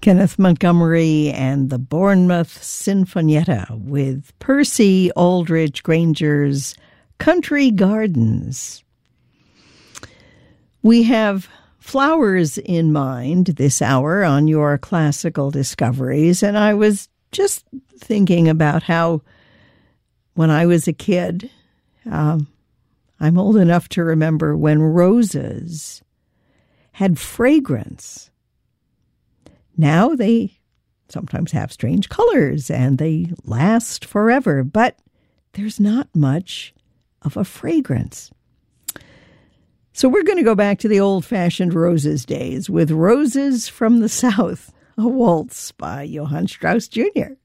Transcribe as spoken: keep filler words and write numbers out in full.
Kenneth Montgomery and the Bournemouth Sinfonietta with Percy Aldridge Granger's Country Gardens. We have flowers in mind this hour on your classical discoveries, and I was just thinking about how when I was a kid, um, I'm old enough to remember when roses had fragrance. Now they sometimes have strange colors and they last forever, but there's not much of a fragrance. So we're going to go back to the old-fashioned roses days with Roses from the South, a waltz by Johann Strauss Junior